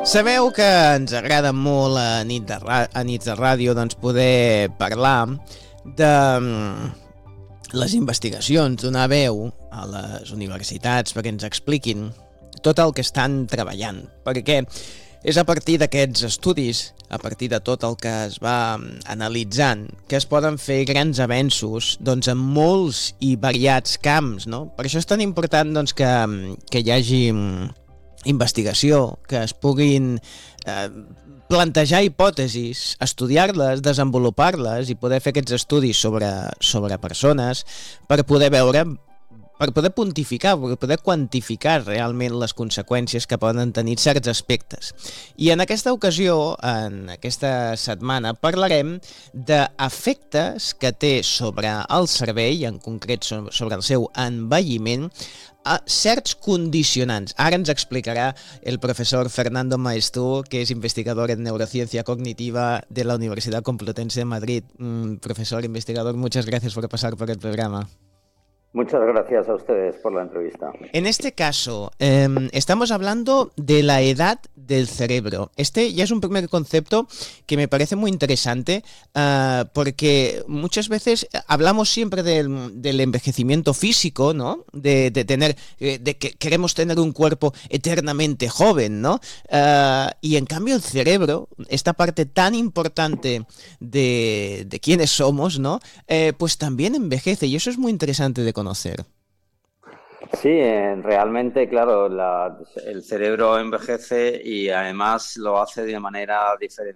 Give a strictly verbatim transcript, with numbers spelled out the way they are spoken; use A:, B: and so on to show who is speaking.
A: Sabeu que ens agrada molt a nit de, a nits de ràdio doncs, poder parlar de les investigacions, donar veu a les universitats perquè ens expliquin tot el que estan treballant, perquè és a partir d'aquests estudis, a partir de tot el que es va analitzant, que es poden fer grans avenços doncs, en molts i variats camps. No? Per això és tan important doncs, que, que hi hagi investigació, que es puguin eh, plantejar hipòtesis, estudiar-les, desenvolupar-les i poder fer aquests estudis sobre, sobre persones per poder veure, per poder pontificar, per poder quantificar realment les conseqüències que poden tenir certs aspectes. I en aquesta ocasió, en aquesta setmana, parlarem d'efectes que té sobre el cervell, en concret sobre el seu envelliment, a certs condicionants. Ara ens explicarà el professor Fernando Maestú, que és investigador en neurociencia cognitiva de la Universidad Complutense de Madrid. Mm, profesor investigador, muchas gracias por pasar por el programa.
B: Muchas gracias a ustedes por la entrevista.
A: En este caso, eh, estamos hablando de la edad del cerebro. Este ya es un primer concepto que me parece muy interesante uh, porque muchas veces hablamos siempre del, del envejecimiento físico, ¿no? De, de tener, de que queremos tener un cuerpo eternamente joven, ¿no? Uh, y en cambio el cerebro, esta parte tan importante de, de quiénes somos, ¿no? Eh, pues también envejece y eso es muy interesante de conocer.
B: Sí, realmente, claro, la, el cerebro envejece y además lo hace de manera diferenciada